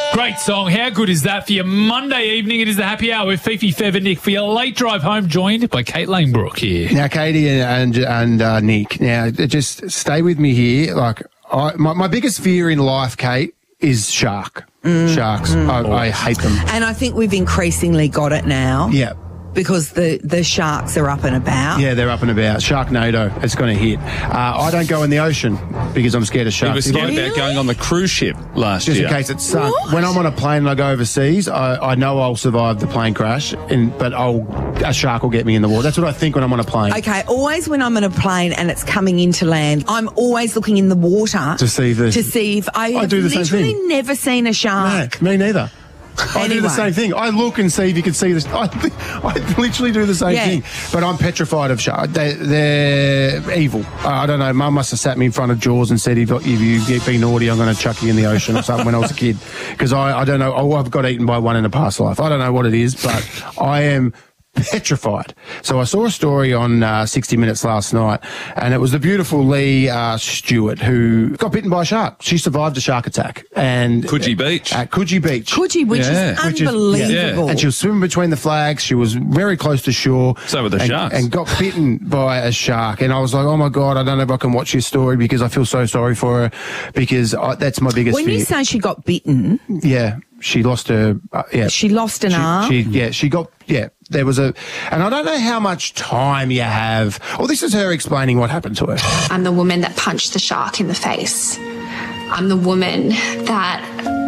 Great song. How good is that for your Monday evening? It is the happy hour with Fifi, Fev and Nick for your late drive home, joined by Kate Langbrook here. Now, Katie and Nick, now just stay with me here. Like, my biggest fear in life, Kate, is sharks. I hate them. And I think we've increasingly got it now. Yeah. Because the sharks are up and about. Yeah, they're up and about. Sharknado, it's going to hit. I don't go in the ocean because I'm scared of sharks. You were scared about going on the cruise ship last Just year. in case it's sunk. What? When I'm on a plane and I go overseas, I know I'll survive the plane crash, but a shark will get me in the water. That's what I think when I'm on a plane. Okay, always when I'm on a plane and it's coming into land, I'm always looking in the water To see if I have do the same literally thing. never seen a shark. No, me neither. I do the Anyway. same thing. I look and see if you can see this. I literally do the same thing. But I'm petrified of sharks. They're evil. I don't know. Mum must have sat me in front of Jaws and said, if you get be naughty, I'm going to chuck you in the ocean or something when I was a kid. Because I don't know. Oh, I've got eaten by one in a past life. I don't know what it is, but I am petrified. So I saw a story on 60 Minutes last night, and it was the beautiful Lee Stewart who got bitten by a shark. She survived a shark attack. And Coogee Beach. At Coogee Beach. Could you, which is unbelievable. And she was swimming between the flags. She was very close to shore. So were the sharks. And got bitten by a shark. And I was like, oh my God, I don't know if I can watch this story because I feel so sorry for her because that's my biggest When fear. you say she got bitten, Yeah. She lost her, she lost an arm. There was and I don't know how much time you have. Well, this is her explaining what happened to her. I'm the woman that punched the shark in the face. I'm the woman that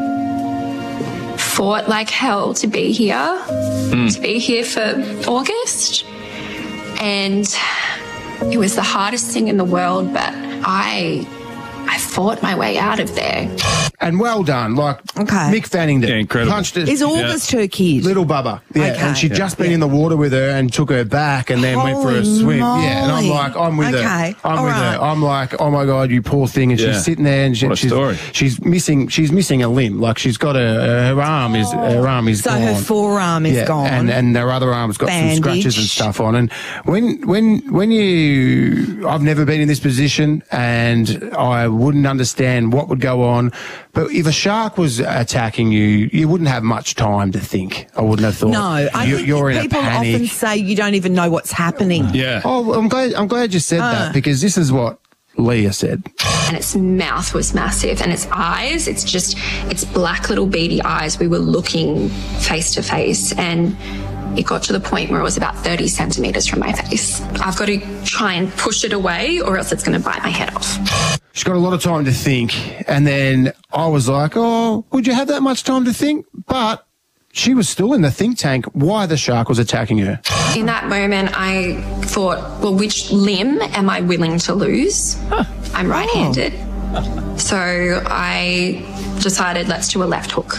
fought like hell to be here, for August. And it was the hardest thing in the world, but I fought my way out of there. And well done. Like, Okay. Mick Fanning did. Yeah, incredible. Punched her. Is August her kid? Little Bubba. Yeah. Okay. And she'd just been in the water with her and took her back and then went for a Holy swim. Yeah. And I'm moly. like, I'm with her. Okay. I'm All with right. her. I'm like, oh my God, you poor thing. And Yeah. she's sitting there and What a story. she's missing a limb. Like she's got her arm is So gone. her forearm is gone. And her other arm's got some scratches and Bandaged. stuff on. And I've never been in this position and I wouldn't understand what would go on. But if a shark was attacking you, you wouldn't have much time to think. I wouldn't have thought. No, I think you're in people a panic. often say you don't even know what's happening. Yeah. Oh, well, I'm glad you said that because this is what Leah said. And its mouth was massive, and its eyes, it's black little beady eyes. We were looking face to face, and it got to the point where it was about 30 centimetres from my face. I've got to try and push it away or else it's going to bite my head off. She's got a lot of time to think. And then I was like, oh, would you have that much time to think? But she was still in the think tank why the shark was attacking her. In that moment, I thought, well, which limb am I willing to lose? I'm right-handed. So I decided, let's do a left hook.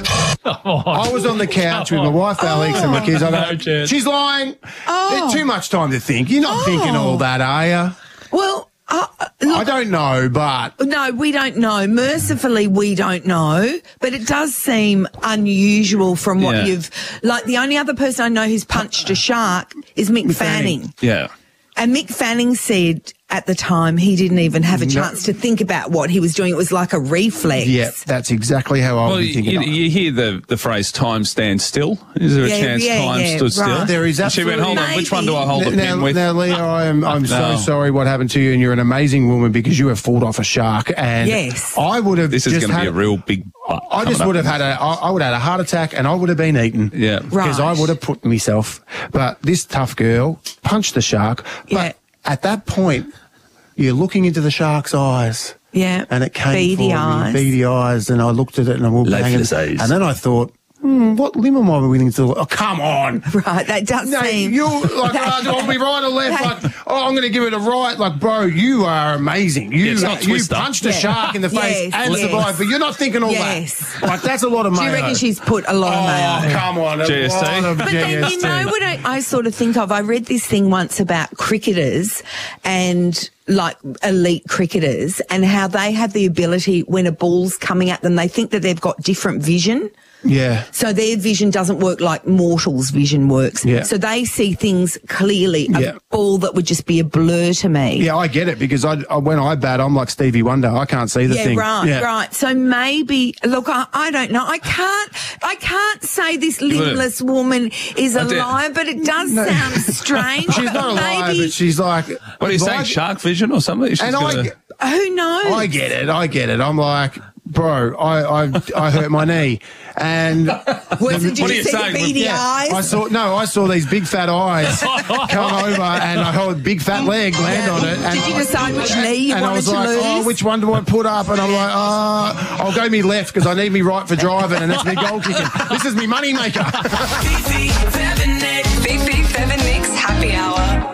I was on the couch with my wife, Alex, and my kids. I No go, chance. she's lying. There's too much time to think. You're not thinking all that, are you? Well, I don't know, but no, we don't know. Mercifully, we don't know. But it does seem unusual from what Yeah. you've... Like, the only other person I know who's punched a shark is Mick Fanning. Yeah. And Mick Fanning said at the time he didn't even have a chance to think about what he was doing. It was like a reflex. yeah, that's exactly how I Well, was thinking. you hear the phrase "time stands still." Is there a Yeah, chance yeah, time yeah, stood still? right. There is And she went, hold absolutely- on, which one do I hold the now, pen with? now, Leah, I'm so No. sorry what happened to you, and you're an amazing woman because you have fought off a shark. And Yes. I would have. This is just going to be had- a real big butt I just coming would up. have had I would have had a heart attack and I would have been eaten. Yeah. Because I Right. would have put myself. But this tough girl punched the shark. Yeah. But at that point, you're looking into the shark's eyes. Yeah. And it came Beady for eyes. me, beady eyes, and I looked at it and I walked Lifeless hanging. eyes. And then I thought, what limb am I willing to? Oh, come on. Right, that does No, seem... you like I'll be right or left. Like, oh, I'm going to give it a right. Like, bro, you are amazing. You it's not you Twister. punched a shark in the face Yes, and yes. survived, but you're not thinking all Yes. that. Like, that's a lot of Do mayo. you reckon she's put a lot of Oh, mayo? come on. A GST? lot of But then you GST. know what I sort of think of? I read this thing once about cricketers and like elite cricketers and how they have the ability when a ball's coming at them, they think that they've got different vision. Yeah. So their vision doesn't work like mortals' vision works. Yeah. So they see things clearly. Yeah. A ball that would just be a blur to me. Yeah, I get it because when I bat, I'm like Stevie Wonder. I can't see the thing. Right. So maybe, look, I don't know. I can't say this limbless woman is a liar, but it does sound strange. She's not a liar, but she's like... What are you saying, shark vision or something? She's And who knows? I get it. I'm like, bro, I hurt my knee. And did you see the beady eyes? I saw these big fat eyes come over and I held a big fat leg land on it. And did you decide which knee you wanted to lose? And I was like, oh, which one do I put up? And I'm like, I'll go me left because I need me right for driving and that's me goal kicking. This is me money maker. Fifi, Fev and Nick's Happy Hour.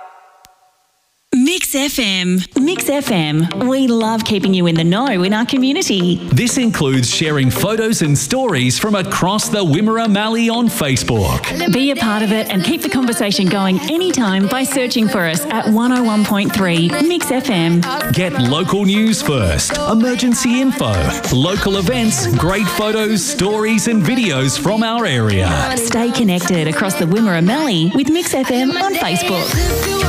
Mix FM. Mix FM. We love keeping you in the know in our community. This includes sharing photos and stories from across the Wimmera Mallee on Facebook. Be a part of it and keep the conversation going anytime by searching for us at 101.3 Mix FM. Get local news first, emergency info, local events, great photos, stories and videos from our area. Stay connected across the Wimmera Mallee with Mix FM on Facebook.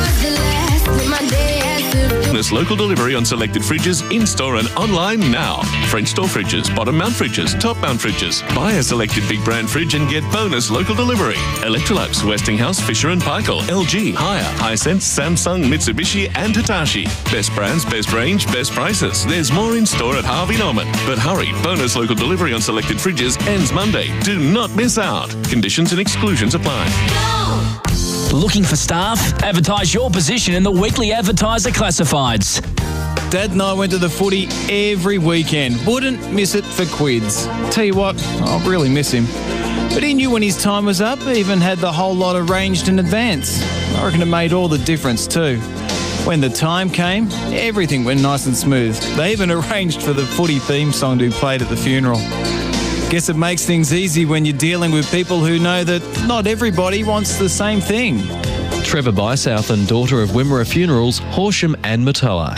Bonus local delivery on selected fridges, in-store and online now. French door fridges, bottom mount fridges, top mount fridges. Buy a selected big brand fridge and get bonus local delivery. Electrolux, Westinghouse, Fisher & Paykel, LG, Haier, Hisense, Samsung, Mitsubishi and Hitachi. Best brands, best range, best prices. There's more in store at Harvey Norman. But hurry, bonus local delivery on selected fridges ends Monday. Do not miss out. Conditions and exclusions apply. Looking for staff? Advertise your position in the Weekly Advertiser Classifieds. Dad and I went to the footy every weekend. Wouldn't miss it for quids. Tell you what, I'll really miss him. But he knew when his time was up, even had the whole lot arranged in advance. I reckon it made all the difference too. When the time came, everything went nice and smooth. They even arranged for the footy theme song to be played at the funeral. Guess it makes things easy when you're dealing with people who know that not everybody wants the same thing. Trevor Bysouth and daughter of Wimmera Funerals, Horsham and Matoa.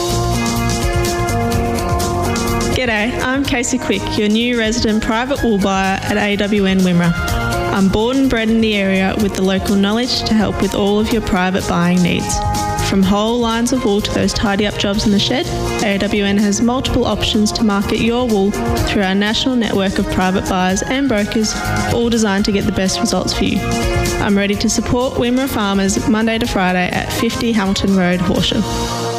G'day, I'm Casey Quick, your new resident private wool buyer at AWN Wimmera. I'm born and bred in the area with the local knowledge to help with all of your private buying needs. From whole lines of wool to those tidy-up jobs in the shed, AWN has multiple options to market your wool through our national network of private buyers and brokers, all designed to get the best results for you. I'm ready to support Wimmera farmers Monday to Friday at 50 Hamilton Road, Horsham.